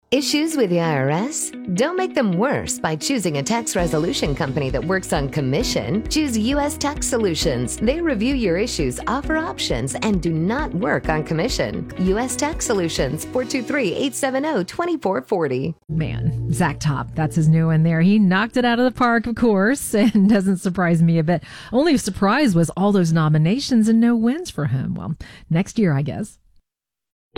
Issues with the IRS? Don't make them worse by choosing a tax resolution company that works on commission. Choose U.S. Tax Solutions. They review your issues, offer options, and do not work on commission. U.S. Tax Solutions, 423-870-2440. Man, Zach Top, that's his new one there. He knocked it out of the park, of course, and doesn't surprise me a bit. Only surprise was all those nominations and no wins for him. Well, next year, I guess.